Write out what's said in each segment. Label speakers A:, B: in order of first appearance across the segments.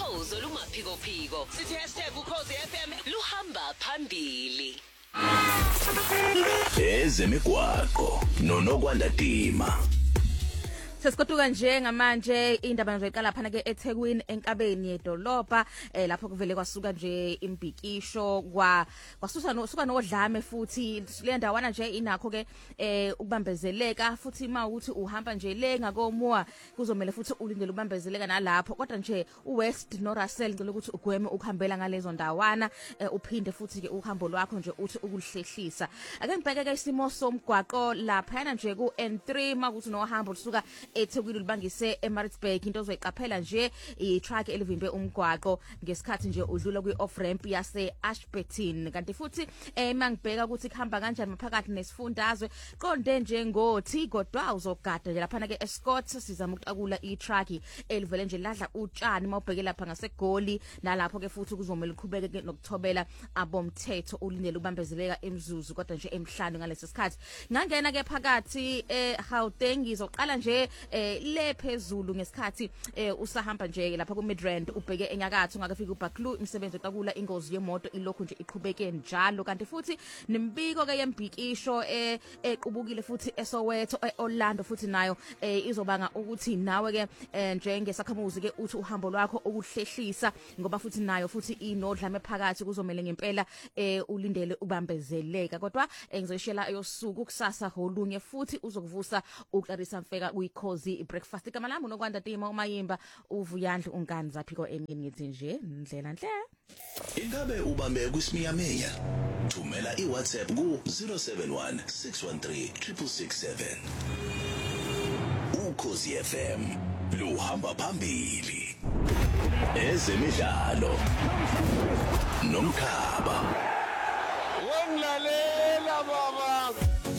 A: Ukhozi olumaphiko sithi #ukhozi FM luhamba phambili.
B: Ezemigwaqo nonokwanda Dima.
C: Sesigoduka nje ngamanje indaba ngizoyiqala phana ke eThekwini enkabeni yedolobha lapho kuvele kwasuka nje imbhikisho kwasuka nodlame futhi le ndawana nje inakho ke ukubambezeleka futhi mawukuthi uhamba nje le ngakomoa kuzomela futhi ulindele ubambezeleka nalapho kodwa nje uWest noRussell ngicela ukuthi ugweme ukuhambela ngalezo ndawana uphinde futhi ke uhambo lwakho nje uthi ukuhlehlisa ake ngibheke ke isimo somgwaqo lapha nje ku N3 makuthi nohambo lusuka eThekwini libangise eMaritzburg into ozoyiqaphela nje i-truck elivimbe umgwaqo ngesikhathi nje udlula kwi-off ramp yase Ashburton kanti futhi mangibheka ukuthi kuhamba kanjani maphakathi nesifundazwe qonde nje ngothi kodwa uzogada nje lapha ke Escort sizama ukutakula i-truck elivele nje ladla utshani mawubheke lapha ngaseGoli nalapho ke futhi kuzomela uqhubeke nokuthobela abomthetho ulindele ubambezeleka emzuzu kodwa nje emhlanu ngalesi sikhathi ngangena ke phakathi eGauteng ngizoqala nje le phezulu ngesikhathi usahamba nje lapha ku Midrand ubheke enyakatho ungakafika uBaklu imisebenzi yotakula ingozi yemoto ilokhu nje iqhubeke njalo kanti futhi nimbiko ke yembhikisho equbukile futhi eSoweto eOrlando futhi nayo izobanga ukuthi nawe ke njengesakhamuzi ke uthi uhambo lwakho ukuhlehlisa ngoba futhi nayo futhi inodlame phakathi kuzomela ngempela ulindele ubambezeleka kodwa ngizoshela ayosuku kusasa holunye futhi uzokuvusa uClarissa Mfeka uyikhozi breakfast igama lami unokwanda Dima umayimba uvuyandla ungani zaphiko emini ngithi nje ndlela nhle
B: Ingabe ubambe kwisiminyaminya thumela iWhatsApp ku 071 613 667 Ukhozi FM luhamba phambili ezemidlalo nomkhaba
D: wemlalela baba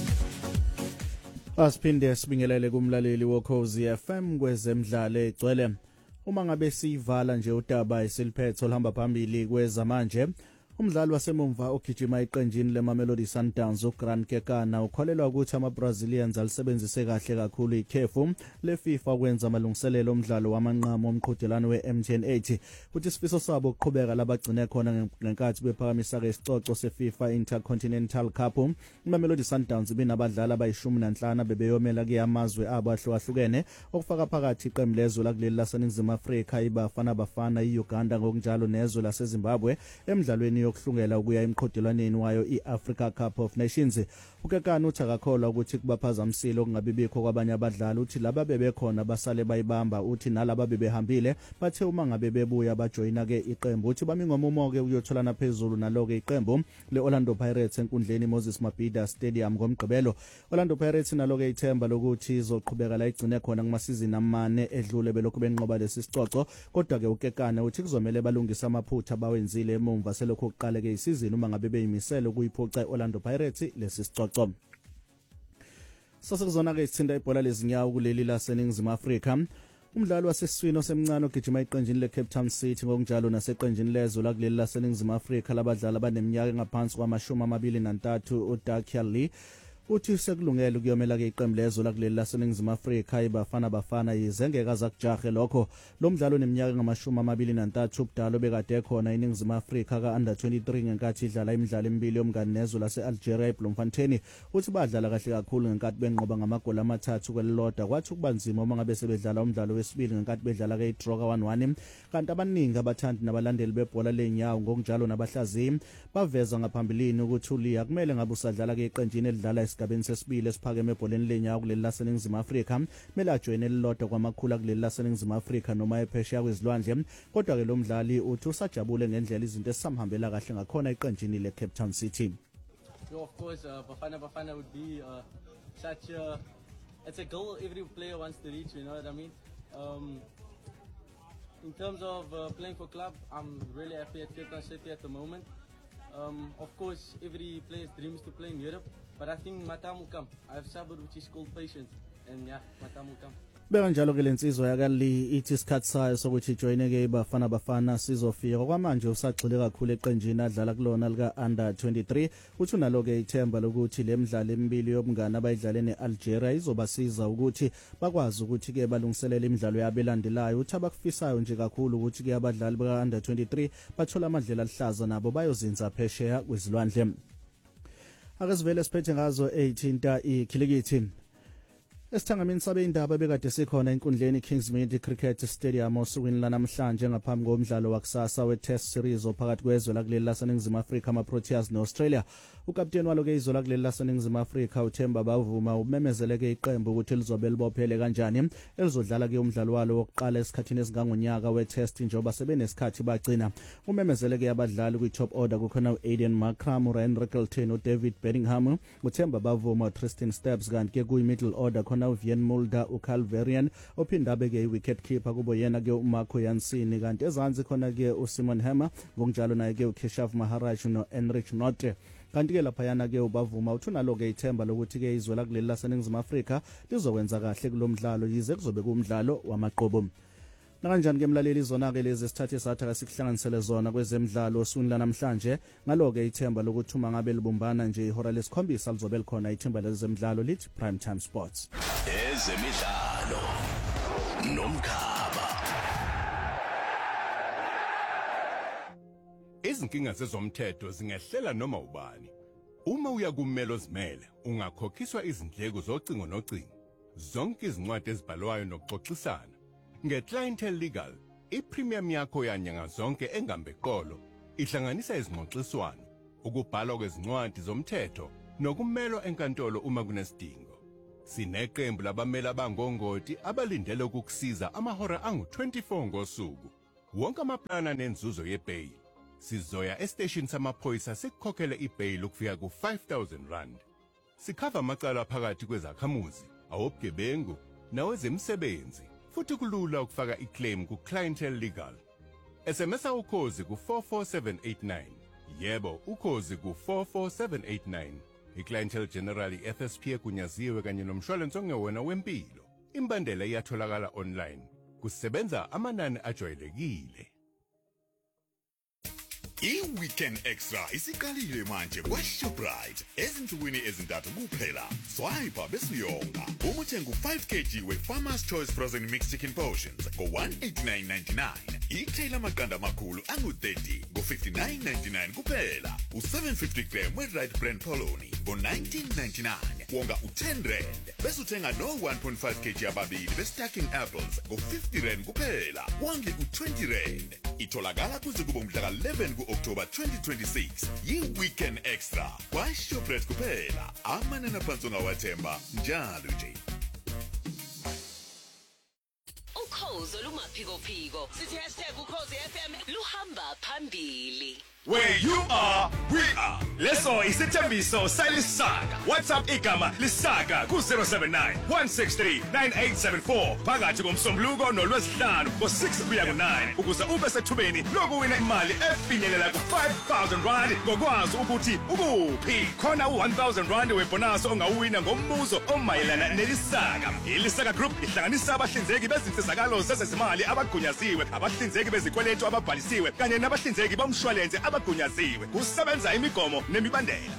E: Asiphinde sibingelele kumlaleli woKhozi FM kwezemidlalo egcwele uma ngabe sivala nje udaba esiliphetho olhamba phambili kwezamanje umdlali wasemumva ogijima iqenjini leMamelodi Sundowns uGrant Kekana ukholelwa ukuthi amaBrazilians alisebenzise kahle kakhulu ikhefu leFIFA ukwenza amalungiselelo omdlalo wamanqamo omqhudelano weMTN 80 kuthi isifiso sabo ukuqhubeka labagcine khona ngenkathi bephakamisa ke isicoco seFIFA Intercontinental Cup iMamelodi Sundowns binabadlali abayi15 bebeyomela kuyamazwe abo ahlukahlukene okufaka phakathi iqembu lezwe lakuleli laseNingizimu Afrika iBafana Bafana iUganda ngokunjalo nezwe laseZimbabwe emidlalweni yokuhlungela ukuya emqhudelwaneni wayo iAfrica Cup of Nations uKekana uthi akakholwa ukuthi kubaphazamisile okungabibikho kwabanye abadlali uthi laba bebekhona basale bayibamba uthi nalaba bebehambile bathe uma ngabe bebuya bajoyina ke iqembu uthi bamingomumo ke uyotholana phezulu naloke iqembu leOrlando Pirates enkundleni Moses Mabhida Stadium ngomgqibelo Orlando Pirates naloke ithemba lokuthi izoqhubeka la igcine khona kumasizini amane edlule belokhu benqoba lesisicoco kodwa ke uKekana uthi kuzomela balungisa amaphutha bawenzile emumva selokhu uqale ke isizini uma ngabe beyimisela ukuyiphoca iOrlando Pirates lesisicoco Sasekuzona ke isithinda ibhola lezinyawo kuleli laseNingizimu Afrika umdlali wasesiswini osemncane ogijima iqenjini leCape Town City ngokunjalo naseqenjini lezwe lakuleli laseNingizimu Afrika labadlali abaneminyaka engaphansi kwama23 uDakia Lee uthi sekulungela ukuyomela ke iqembu lezwe lakuleli laseNingizimu Afrika iBafana Bafana yizengeka zakujahe lokho lo mdlalo neminyaka engama23 ubudala bekade khona eNingizimu Afrika ka-under 23 ngenkathi idlala imidlalo emibili yomngane nezwe lase-Algeria eBloemfontein uthi badlala kahle kakhulu ngenkathi benqoba ngamagoli amathathu kwelilodwa kwathi kubanzima uma ngabe sebedlala umdlalo wesibili ngenkathi bedlala ke idraw ka-1-1 kanti abaningi abathandi nabalandeli bebhola lenyawo ngokunjalo nabahlaziyi baveza ngaphambilini ukuthi uLia kumele ngabe usadlala ke iqenjini elidlala esigabeni sesibili esiphakeme ebholeni lenyawo kuleli laseNingizimu Afrika kumele ajoyine elilodwa kwamakhulu kuleli laseNingizimu Afrika noma ephesheya kwezilwandle kodwa ke lo mdlali uthi usajabule ngendlela izinto esamhambela kahle ngakhona iqenjini leCape Town City.
F: Of course, Bafana would be it's a goal every player wants to reach, you know what I mean? In terms of playing for club, I'm really happy at Cape Town City at the moment. Of course, every player's dream is to play in Europe, but I think my time will come. I have sabr, which is called patience, and yeah, my time will come.
E: Beka njalo ke lensizwa yakali ithi isikhathi sayo sokuthi joineke bafana sizofika kwamanje usagxile kakhulu eqenjini adlala kulona lika under 23 uthi unalo ke ithemba lokuthi lemidlalo emibili yobungane abayidlale neAlgeria izobasiza ukuthi bakwazi ukuthi ke balungiselele imidlalo yabelandelayo uthi abakufisayo nje kakhulu ukuthi ke abadlali baka under 23 bathola amadlela alihlaza nabo bayozinza phesheya kwezilwandle. Ake sivele siphethe ngazo 18 ikhilikithi. Esithangamini sabe indaba bekade sikhona enkundleni Kingsmead Cricket Stadium osukwini lanamhlanje ngaphambi komdlalo wakusasa we-Test Series ophakathi kwezwe lakuleli laseNingizimu Afrika ama-Proteas ne-Australia. Ukapteni walo ke izwe lakuleli laseNingizimu Afrika uThemba Bavuma umemezeleke iqembu ukuthi lizobe libophele kanjani elizodlala ke umdlalo walo wokuqala esikhathini esingangonyaka we-Test njengoba sebenesikhathi bagcina. Umemezeleke abadlali kwi-top order kukhona uAiden Markram, Ryan Rickleton, uDavid Bellingham, uThemba Bavuma, Tristan Stebbs kanti ke kuyi-middle order khona uVian Mulder, uCalverian ophinda beke iwicket keeper kubo yena ke uMarco Jansen kanti ezansi khona ke uSimon Hammer ngokunjalo naye ke uKeshav Maharaj noEnrich Notte. Kanti ke lapha yana ke ubavuma uthuna lo ke ithemba lokuthi ke izwe lakuleli laseNingizimu Afrika lizokwenza kahle kulomdlalo yize kuzobe kumdlalo wamaqobo. Nakanjani ke mlaleli izona ke lezi sithathe sathi asikihlanganisele zona kwezemidlalo osukwini namhlanje ngalo ke ithemba lokuthi uma ngabe libumbana nje ihora lesikhombisa lizobe likhona ithemba lezemidlalo lithi Prime Time Sports.
B: Ezemidlalo nomkhaba.
D: Izinkinga zezomthetho zingehlela noma ubani. Uma uya kummelo zimele ungakhokhiswa izindleko zocingo nocingo. Zonke izincwadi ezibhalwayo nokuxoxisana. Nge-Clientele Legal, i-premium yakho yanyanga zonke engambeqolo ihlanganisa izingxoxiswano, ukubhalwa kwezincwadi zomthetho nokumelwa enkantolo uma kunesidingo. Sineqembu labameli abangongoti abalindele ukukusiza amahora angu-24 ngosuku. Wonke amaplana nenzuzo ye-bail. Sizoya estation samaphoyisa sikukhokhele i-bail ukufika ku-R5,000 rand. Sikhava amacala phakathi kwezakhamuzi, awobugebengu nawezemisebenzi. Futhi kulula ukufaka iclaim ku-Clientele Legal. SMS ukhozi ku44789. Yebo, ukhozi ku44789. I-Clientele General FSP egunyaziwe kanye nomshwalense ongewona wempilo. Imbandela iyatholakala online. Kusebenza amanani ajwayelekile.
G: I-Weekend Extra isiqalile manje kwa-Shoprite ezinsukwini ezintathu kuphela. Swipe besiyonga. Uma uthenga u-5 kg we-Farmer's Choice Frozen Mixed Chicken Portions ngo-189.99. I-tail amaqanda amakhulu angu-30 ngo-59.99 kuphela. U-750 gram we-Right Brand Polony ngo-19.99. Wonga u-10 rand. Bese uthenga no-1.5 kg ababili be-stacking apples ngo-50 rand kuphela. Wonge u-20 rand. Itholakala kuze kube umhla ka-11 ku-October 2026. Yi-Weekend Extra kwa-Shoprite kuphela. Amanani aphansi ongawathemba njalo nje.
A: Ukhozi olumaphiko sithi #ukhozi FM luhamba phambili.
H: Where you are, we are. Leso isithembiso salisaka. WhatsApp igama lisaka ku-079 163 9874 phakathi komsombuluko nolwesihlanu ngo-6 kuya ku-9 ukuze ube sethubeni lokuwina imali efinyelela ku-5,000 rand ngokwazi ukuthi ukuphi. Khona u-1,000 rand webonus ongawuwina ngombuzo omayelana nelisaka. ILisaka Group ihlanganisa abahlinzeki bezinsizakalo zezezimali abagunyaziwe, abahlinzeki bezikweletu ababhalisiwe kanye nabahlinzeki bomshwalense abagunyaziwe. Kusebenza imigomo nemibandela.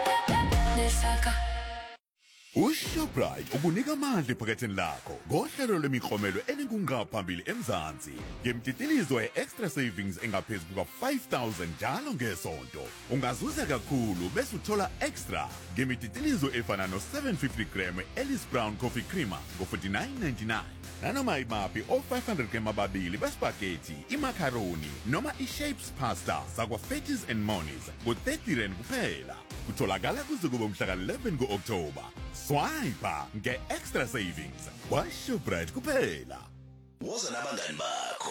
G: uShoprite ukunika amandla ephaketheni lakho ngohlelo lemiklomelo elinkungaphambili eMzansi. Ngemtitilizo ye-extra savings engaphezulu kuka-5,000 njalo ngesonto. Ungazuza kakhulu bese uthola extra ngemititilizo efana no-750 gram Ellis Brown Coffee Creamer ngo-49.99. Nanoma imaphi o-500 gram ababili bespaghetti, imacaroni noma i-shapes pasta sakwa-Fetties and Monies ngo-30 rand kuphela. Kutholakala kuze kube umhla ka-11 ku-October. Swipe nge-extra savings kwa-Shoprite kuphela.
B: Woza nabangani bakho.